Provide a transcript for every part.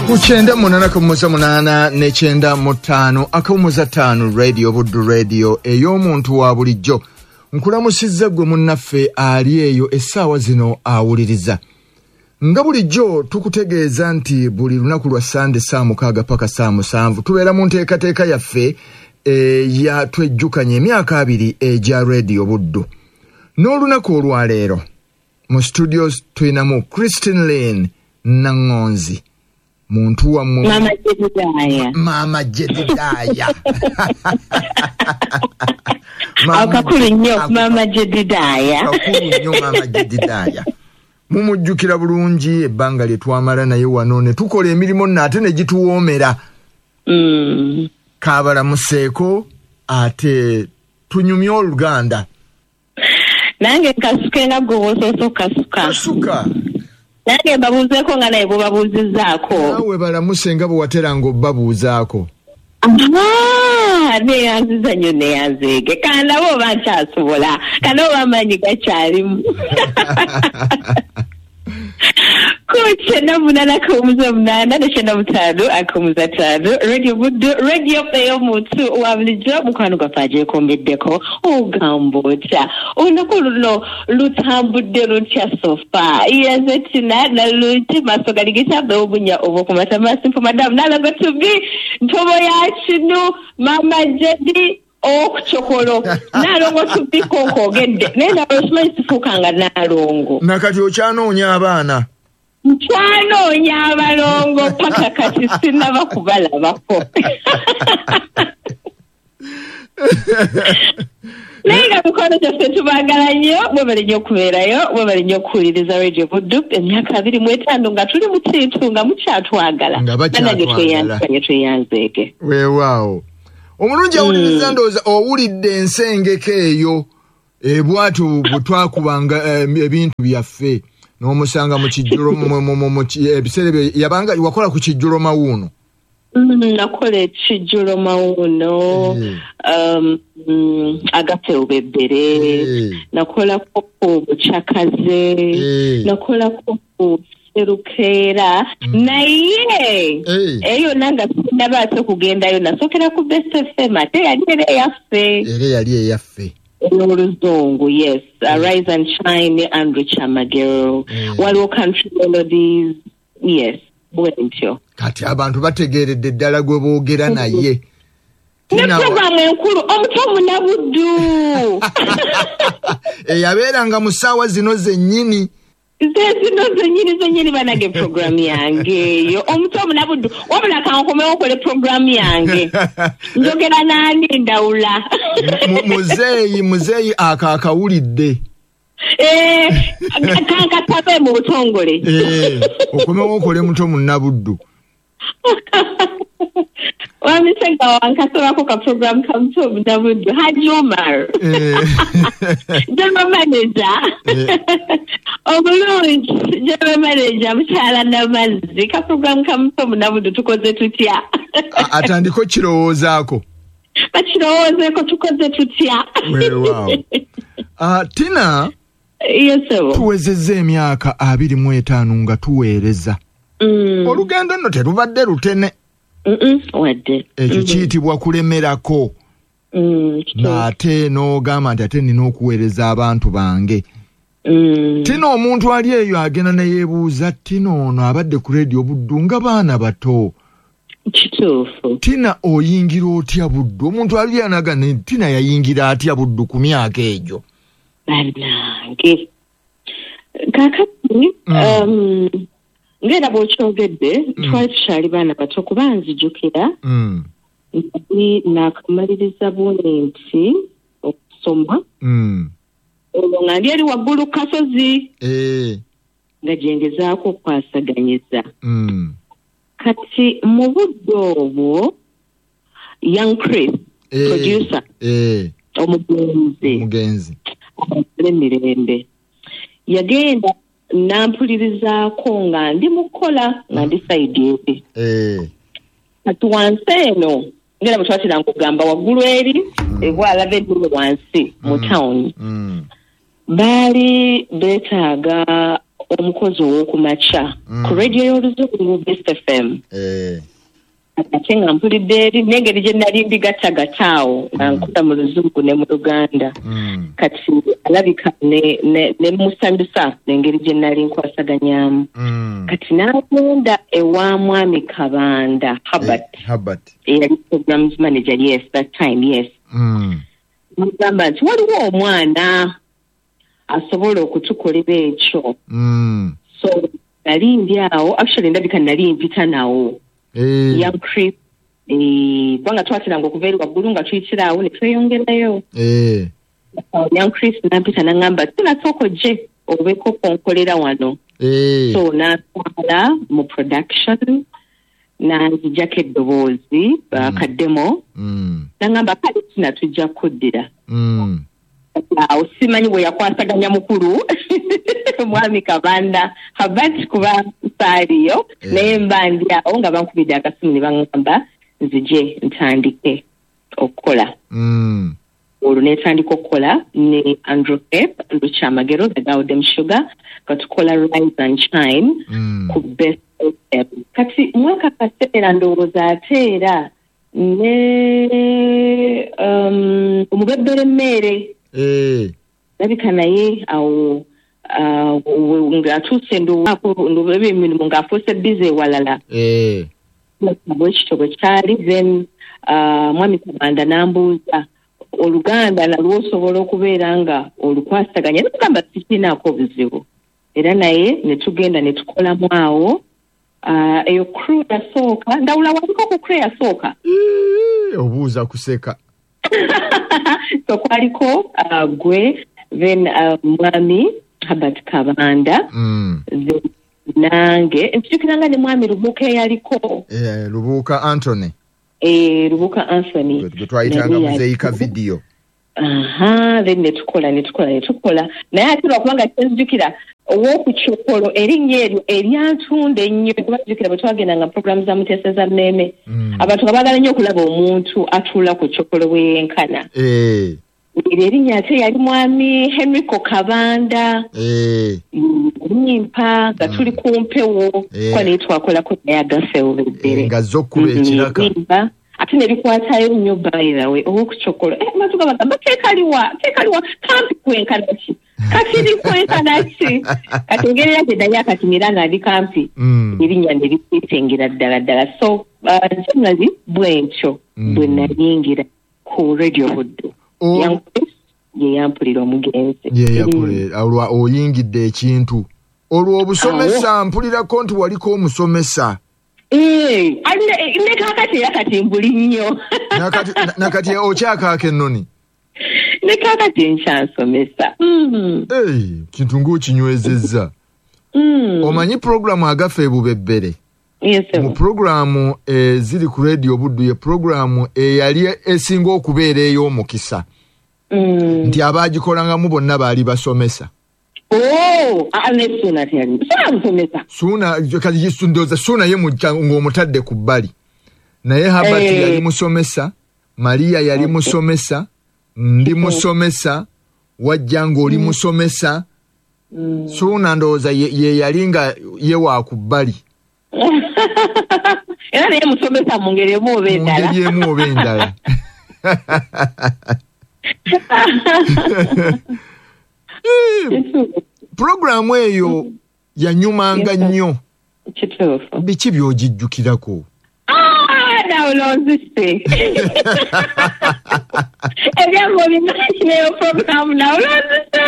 Kuchenda munana kumuza munana nechenda mutano akumuza tano radio buddu radio ey'omuntu wa bulijjo nkulamusizza gwe munnaffe ali eyo essaawa zino awuliriza nga bulijjo tukutegeeza nti buli lunaku lwa Sande saa 6 paka saa 7 tubeera mu nteekateeka yaffe ya twejjukanya emyaka 2 egya radio buddu n'olunaku olwaleero mu studios tulinamu Christine Lane Nangonzi muntu wa Mama Jedidaya akakulu nnyo Mama Jedidaya mumujjukira bulungi ebbanga lye twamala naye wano ne tukola emirimu nate ne gituwoomera kabalamuseeko ate tunyumye Oluganda nange kasuke nga gwososo kasuka nange babuuzeeko nga naye bwebabuuzizzaako nawe balamuse nga bwe wateranga obbabuuzaako neyanziza nnyo neyanzeege kanabo oba nkyasobola kanabo bamanyi gakyalimu kuchenda munana kumuza munana nechenda mutano akumuza tano radio buddu radio eyo mutu wabulijjo mukwano gafaje kombeddeko ogambota onakuluno lutambudde lutya sofa yazetina na luti masogaligita beobunya obukumata masimpo madam nalaga tubi ntobo ya kinu Mama Jedi okuchokolo nalongo tubiko ogedde nenda osmanyi sifukanga nalongo nakati ocyanoonya abaana nyanoonya abalongo paka kati sinaba kubalabako Nenga mukono gyaffe tubagala nnyo mwebale nnyo okubeerayo mwebale nnyo okuwuliriza radio buddu emyaka 25 nga tuli mutintu nga mukyatwagala nange tweyanzeege weewaawo omulungi awuliriza ndowooza owulidde ensengeko eyo bwatu bwe twakubanga ebintu byaffe n'omusanga mu kijjulo ebiseera bye yabanga wakola ku kijjulo mawuuno nakola ekijjulo mawuuno agapewo bebbere nakolako ku bucakaze nakolako ku serukeera naye eyo nanga sinabaase kugendayo nasookera ku Best FM ate yali yali eyaffe n'oluzungu yes Rise and Shine Andrew Chamagero waliwo Country Melodies yes bwentyo kati abantu bategeeredde ddala gwe boogera naye ne programu enkulu omuto munabuddu eyabeeranga mu ssaawa zino zennyini zenyini banage program yange eyo omuto munabuddu wabula kankomewo okole program yange njogera nani ndawula muzeeyi akakawulidde kankatabe mu butongole okomewo okole muto munabuddu wamisenga wankasobako ka program kamuto munabuddu Haji Omar general manager omulungi general manager mukyala Namazzi ka program kamuto munabuddu tukoze tutya atandiko kirowoozaako bakirowoozeeko tukoze tutya weewaawo Tina yes sir tuwezezza emyaka 25 nga tuweereza olugendo nno terubadde lutene wadde ekyo kiyitibwa kulemerako n'ate n'ogamba nti ate nina okuweereza abantu bange Tina omuntu ali eyo agenda neyeebuuza Tina ono abadde ku radio buddu nga baana bato kituufu Tina oyingira otya buddu omuntu ali anaga ne Tina yayingira atya buddu ku myaka egyo banange kakati ngenda bw'okyogedde twali tukyali baana bato kuba nzijukira nakamaliriza bunenti okusoma olwo nga ndi eri waggulu kasozi nga gyengezaako okwasaganyiza kati mu budde obwo young Chris producer omugenzi emirembe yagenda nampulirizaako nga ndi mukola nga ndi saidi eri kati wansi eno ngera bwetwatera nkugamba waggulu eri ebwalaba eddulu wansi mu town baali beetaaga omukozi ow'okumakya ku radio y'oluzungu Best FM. Ate nga mpulidde eri n'engeri gye nali ndigattagattaawo nga nkuta mu luzungu ne mu Luganda. Kati alabika ne musanyusa n'engeri gye nali nkwasaganyaamu. Kati n'agenda ewa Mwami Kabanda Herbert. Eyali programs manager, yes, that time, yes. Mugamba nti waliwo omwana asobola okutukolera ekyo. So nali ndi awo, actually ndabika nali mpita nawo. Young Chris, kubanga twatiranga okuva eri waggulu nga tuyitirawo ne tweyongerayo. Young Chris nampita n'angamba tunasooka ojje obeeko konkolera wano. So natwala mu production nanzijjako eddoboozi kaddemo n'angamba kale kina tujja kuddira. Awo simanyi bwe yakwasaganya mukulu Mwami Kabanda Herbert kuba saaliyo naye mbandi awo nga bankubidde akasimu ne baŋŋamba nzije ntandike okukola. Olwo netandika okukola ne Andrew Pep, Lukyamagero, the Gaudem Sugar, katukola Rise and Shine ku Best FM. Kati mwaka kaseera ndowooza ate era ne omubebbere mmere labika naye awo ng'atuuse ndowooza emirimu ng'afuuse bize ewalala. Bwekityo bwe kyali then Mwami Kabanda n'ambuuza Oluganda nalwo osobola okubeera nga olukwasaganya nekugamba sikinaako obuzibu era naye ne tugenda ne tukolamu awo eyo crew yasooka ndawula waliko ku crew yasooka obuuza kuseka so kwaliko gwe then Mwami Herbert Kabanda then nange ntukiranga ne Mwami Lubuka yaliko Lubuka Anthony Lubuka Anthony twayitanga muzeeyika video. Then netukola naye ate lwakubanga tenzijukira ow'okukyokolo erinnya eryo eryantunda ennyo tubajjukira bwe twagendanga programu za Muteesa za Mmeeme abantu nga baagala nnyo okulaba omuntu atuula ku kyokolo bwe yenkana. Erinnya ate yali Mwami Henrico Kabanda Nyimpa nga tuli ku mpewo kwa naye twakolako naye agafe obubbere nga zokkuba ekiraka ate ne bikwatayo nnyo by the way ow'okukyokolo matuga bagamba teekaliwa kampi kwenkana ki kakiri kwenkana ki kati engeri yate naye akatimira nga ndi kampi erinnya ne likwitengera ddala so generally bwentyo bwe nayingira ku radio Buddu ye yampulira omugenzi olwa oyingidde ekintu olwo obusomesa mpulirako nti waliko omusomesa ne kakati yakati mbuli nnyo nakati okyakaaka ennoni ne kakati nkyansomesa kintu ng'okinywezezza omanyi programu agafa ebubebbere mu programu ziri ku radio Buddu ye programu eyali esinga okubeera ey'omukisa nti abaagikolangamu bonna baali basomesa. Suuna ye ng'omutadde ku bbali naye Herbert yali musomesa, Maria yali musomesa, ndi musomesa, wajja ng'oli musomesa. Suuna ndowooza ye yali nga ye wa ku bbali era naye musomesa mu ngeri emu oba endala. Programu eyo yanyumanga nnyo. Biki by'ogijjukirako? Nawulonzise ebyangu binakineyo programu nawulonzise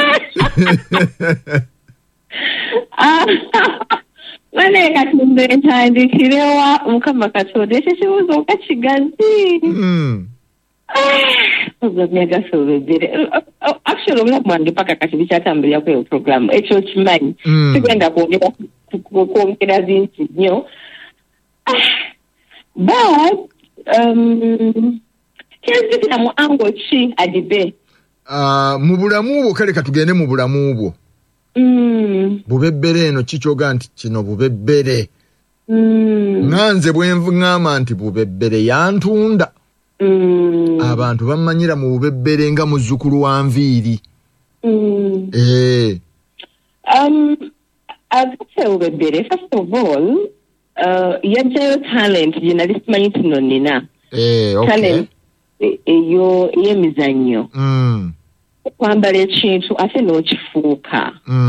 mane kati ndentandikirewa Mukama Katonda ekyo kibuuzo nga kigazi. Actually obulamu bwange paka kati bikyatambulirako eyo programu ekyo kimanyi tugenda kwongera bingi nnyo but kyenzikira mu ango ki Adibe mu bulamu bwo kale katugende mu bulamu bwo bubebbere eno kikyoga nti kino bubebbere nganze bwenvuŋŋamba nti bubebbere yantunda abantu bamanyira mu bubebbere nga muzzukulu wa Nviiri. Agate first of all, yajjayo talent gye simanyi nti nina. Okay. Talent eyo y'emizannyo. Kwambala ekintu ate n'okifuuka.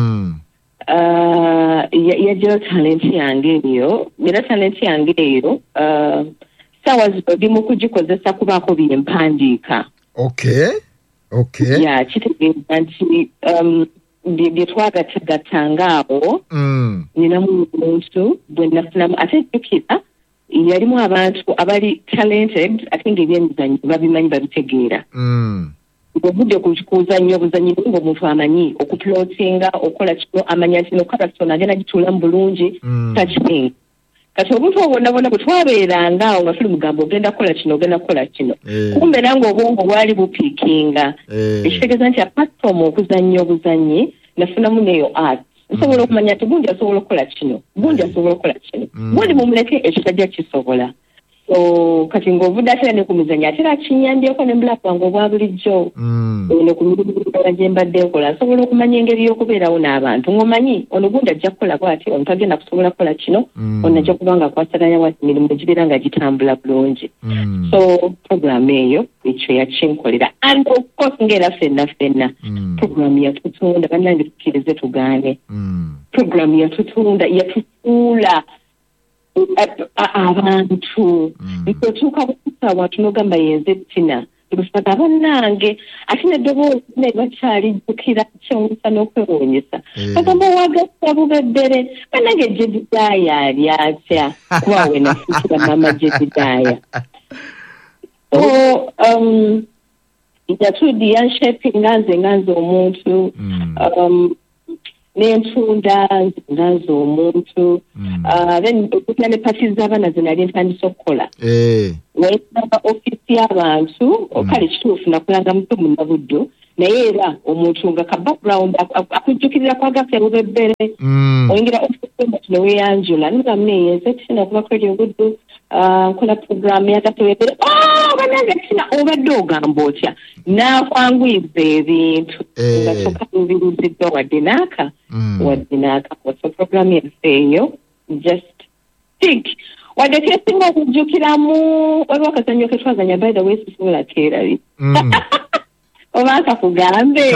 Yajjayo talent yange eyo. Era talent yange eyo ssaawa zino ndi mu kugikozesa kubaako bye mpandiika. Okay. Yeah, kitegeeza nti bye twagattagattanga awo ninamu omuntu bwe nafunamu ate jjukira yalimu abantu abali talented ate ng'ebyemizannyo babimanyi babitegeera. Obudde kuzannyo obuzannyi ng'omuntu amanyi okuplotinga okukola kino amanya nti no character agenda gituulamu bulungi such thing. Kati obuntu obwonna bwe twabeeranga awo nga tuli mugamba ogenda kukola kino kumbe nange obwongo bwali bupiikinga ekitegeeza nti apart from okuzannya obuzannyi nafunamu neyo art nsobola okumanya nti gundi asobola okukola kino gundi mumuleke ekyo tajja kisobola. So kati ng'ovudde ate ne ku mizannyo ate era kinyambyeko ne mbulapu wange obwa bulijjo ne ku mirimu gye mbadde nkola nsobola okumanya engeri y'okubeerawo n'abantu ng'omanyi ono gundi ajja kukola bw'ati ono tagenda kusobola kukola kino ono ajja kuba nga akwasaganya wati emirimu gibeera nga gitambula bulungi. So programu eyo ekyo yakinkolera and of course ng'era ffenna programu yatutunda bannange tukkirize tugaane programu yatutuula abantu ntotuuka bukusaawa tunogamba yenze tina tulusaka bannange ate neddoboozi ne bakyalijjukira kyewuunyisa n'okwewuunyisa bagamba wagassa bubebbere bannange Jedidiah ali atya kuba we nafuukira maama Jedidiah. So yatudde yanshapinga nze omuntu n'entunda nze omuntu then okutya ne parties z'abaana ze nali ntandise okukola wayitaba ofiisi y'abantu kale kituufu nakulanga muto munnabuddo naye era omuntu nga ka background akujjukirira kwagaffe bubebbere oyingira ofiisi ne weeyanjula nibamuneeyenze tina kuba Radio Buddu nkola programu yagateweebere banange tina obadde ogamba otya n'akwanguyiza ebintu nga tokalubiruziddwa wadde n'aka so programu yaffe eyo just think wadde kyesinga okujjukiramu waliwo akazannyo ke twazanya by the way sisobola keerabi oba akakugambe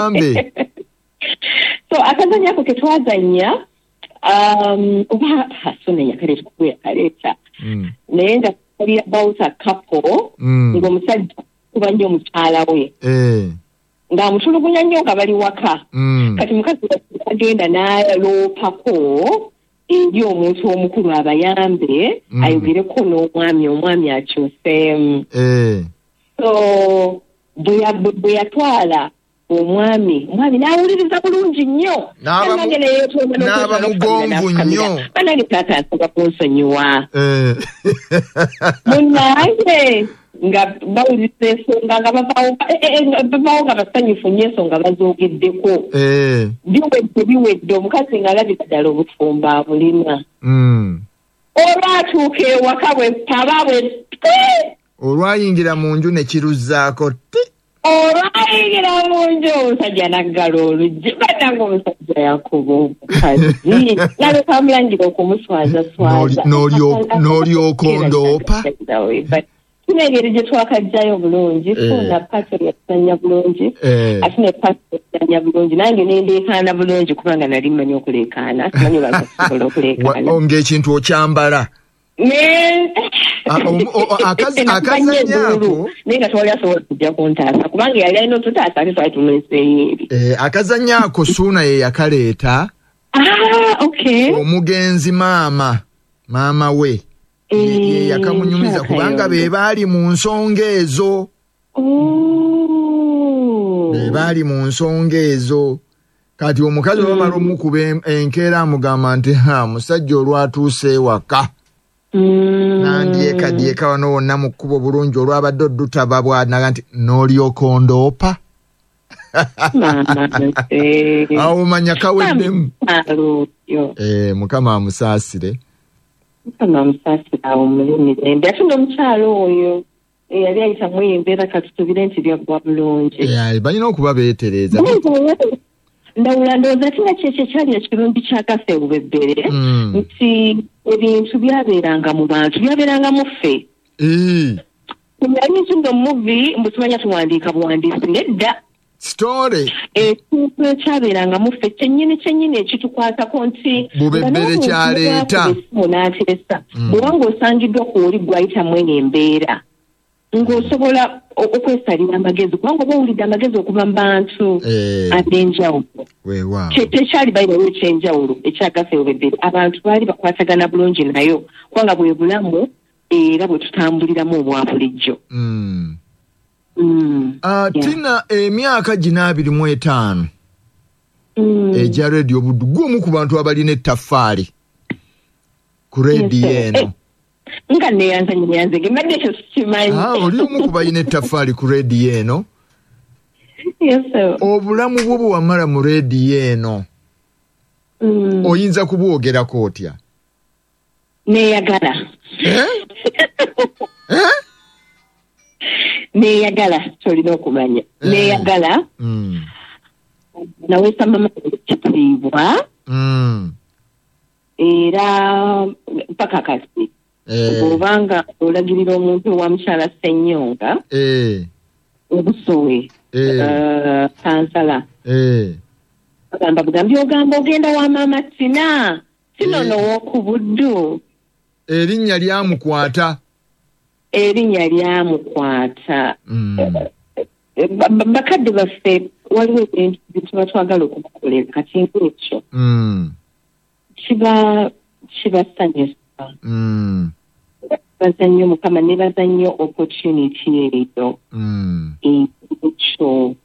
so akazannyo ako ke twazanya oba hasonenya kale tukuyakaleeta naye nga kali about a couple ng'omusajja kuba nnyo mukyala we ng'amutulugunya nnyo nga bali waka kati mukazi agenda n'aloopako eri omuntu omukulu abayambe ayogereko n'omwami akyuseemu so bwe yatwala omwami n'awuliriza bulungi nnyo n'aba mugonvu nnyo banange taata asobola kunsonyiwa munnange nga bawuliriza ensonga nga bavaawo nga basanyufu nnyo ensonga bazoogeddeko biwedde omukazi ng'alabika ddala obufumba abulina olwatuuka ewaka bwe paba bwe olwayingira mu nju ne kiruzzaako olwayingira mu nju omusajja naggala oluggi badanga omusajja yakuba omukazi naleka amulangira okumuswazaswaza n'olyoka ondoopa tuna engeri gye twakajjayo bulungi funa pato yasanya bulungi ate ne pato yasanya bulungi nange nendeekaana bulungi kubanga nali mmanyi okuleekaana simanyi olwakasobola okuleekaana ng'ekintu okyambala akazanyaako naye nga twali asobola kujja kuntaasa kubanga yali alina otutaasa ate twali tumweseeyo eri akazanyaako Suuna ye yakaleeta omugenzi maama we ye yakamunyumiza kubanga be baali mu nsonga ezo kati omukazi bamala omukuba enkeera amugamba nti musajja olwatuuse ewaka nandyekadyeka wano wonna mu kkubo bulungi olwabadde oddutaba bwanaga nti n'olyoka ondoopa awo omanya kaweddemu Mukama amusaasire awo mulimirembe ate n'omukyalo oyo yali ayitamu embeera katutubire nti byagwa bulungi balina okuba beetereza ndowooza tina kyekyo kyali ekirungi kya Kaffe Bubebbere nti ebintu byabeeranga mu bantu byabeeranga mu ffe kumyanyizo movie mbutumanya tuwandiika buwandiisi nedda story ekintu ekyabeeranga mu ffe kyennyini ekitukwatako nti Bubebbere kyaleeta n'ateesa bw'obanga osangiddwa ku oli gwayitamu eno embeera ng'osobola okwesalira amagezi kubanga oba owulidde amagezi okuva mu bantu ab'enjawulo tekyali bayinayo ekyenjawulo ekya Kaffe Bubebbere abantu baali bakwatagana bulungi nayo kubanga bwe bulamu era bwe tutambuliramu obwa bulijjo Tina emyaka gino 25 ejja Radio Buddu gumu ku bantu abalina ettaffaali ku radio eno nga neyanze gemadde ekyo sikimanyi oli omu ku balina ettaffaali ku radio eno obulamu bwo bwe wamala mu radio eno oyinza kubwogerako otya neeyagala neeyagala tolina okumanya neeyagala naweesa mama ekitiibwa era paka kati obanga olagirira omuntu owa mukyala Ssennyonga obusowe kansala agamba bugambye ogamba ogenda wa maama Tina Tinono w'oku Buddu erinnya lyamukwata bakadde baffe waliwo ebintu byetuba twagala okubakolera kati nkekyo kibasanyusa baza nnyo Mukama ne baza nnyo opportunity eyo ekyo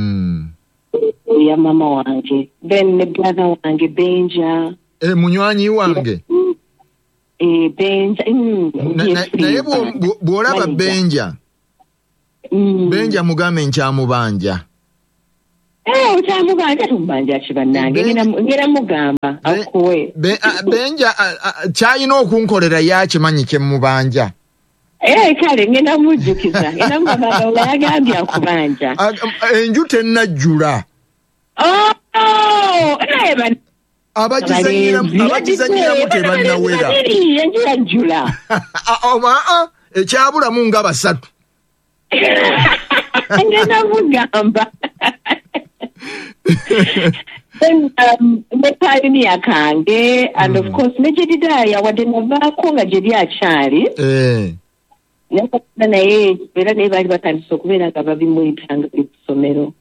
ya mama wange then ne brother wange Benja munywanyi wange Benja naye bw'olaba Benja mugambe nkyamubanja kyamubanja tumubanja kibannange ngera mugamba akuwe Benja kyalina okunkolera yakimanyi kyemubanja kale ngenda mujjukiza era mugamba yagambye akubanja enju tennajjula abagizanyiramu tebannawera enju yajjula ekyabulamu nga basatu ngenda mugamba ne pioneer kange and of course ne Jedidiah wadde navaako nga gye byakyali naye era naye baali batandise okubeera nga babimuyitanga ekusomero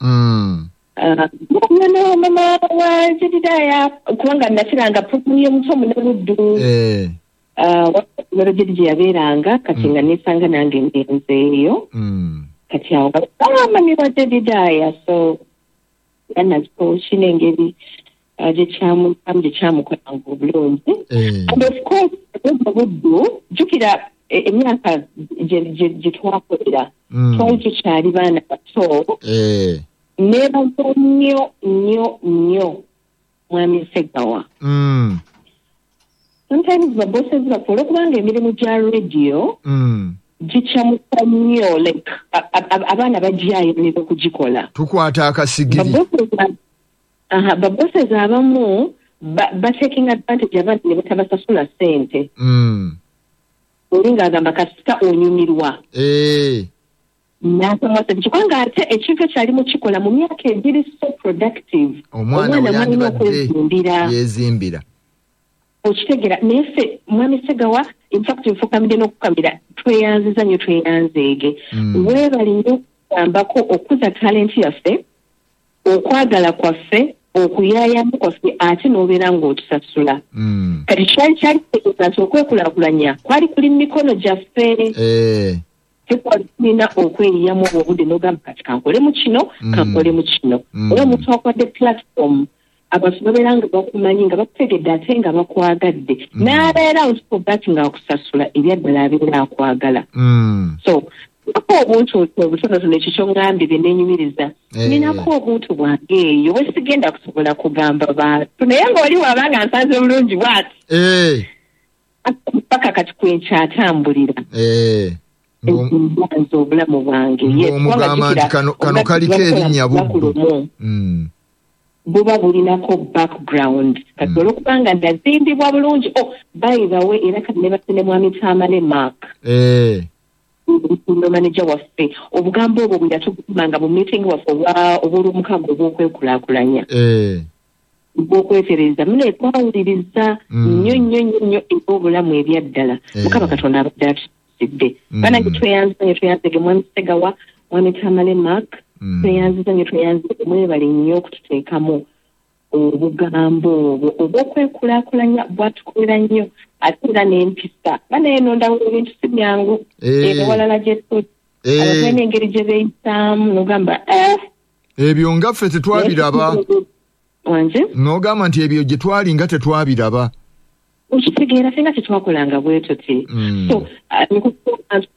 mama wa Jedidiah kubanga nakiranga programu y'omuto Munabuddu wasomero gye yabeeranga kati nga nesanga nange ngenzeeyo kati awo mami wa Jedidiah so yanaziko kino engeri gye kyamukolanga obulungi and of course Buddu jjukira emyaka gye twakolera twali tukyali baana bato nebaza nnyo mwami Ssegawa sometimes babosses bakola okubanga emirimu gya radio gikyamuka nnyo like abaana bajjayo ne bakugikola tukwata akasigiri babosses abamu taking advantage abantu ne batabasasula ssente olinga agamba kasita onyumirwa n'atomwasa kubanga ate ekintu ekyali mukikola mu myaka ebiri so productive omwana mwalina okwezimbira yezimbira okitegera naye ffe mwami Ssegawa infact nfukamidde n'okukamira tweyanziza nnyo tweyanzeege weebali nnyo okugambako okuza talenti yaffe okwagala kwaffe okuyaayamu kwaffe ate n'obeera ng'otusasula kati kyali tegeeza nti okwekulaakulanya kwali kuli mu mikono gyaffe tekwalina okweyiyamu obudde n'ogamba kati kankole mu kino era omuntu akwadde platform abantu babeera nga bakumanyi nga bakutegedde ate nga bakwagadde n'abeera ntibati ng'akusasula ebyaddala abeera akwagala so nako obuntu obutonotono ekyo kyongambye bye neenyumiriza ninako obuntu bwange eyo bwe sigenda kusobola kugamba bantu naye ng'oli wabanga nsanze bulungi bwati paka kati kwenkyatambulira nze obulamu bwange omugamba nti kano kaliko erinnya Buddu buba bulinako background kati olwokubanga ndazimbibwa bulungi by the way era kati ne basene mwami Tamale Mark no manager waffe obugambo obwo bwe yatugamba mu meeting waffe obw'omukago obw'okwekulaakulanya bw'okwetereza mune twawuliriza nnyo obulamu ebyaddala mukama katonda abadde atusidde banange tweyanzige mwami Segawa mwami Tamale Mark tweyanziza mwebale nnyo okututeekamu obugambo obwo obw'okwekulaakulanya bwatukolera nnyo ate era n'empisa baneeno ebintu si byangu ewalala gyetuti abatulina engeri gye beeyisaamu n'ogamba ebyo nga ffe tetwabiraba wanje n'ogamba nti ebyo gye twali nga tetwabiraba okitegeera fenga tetwakolanga bwe tuti so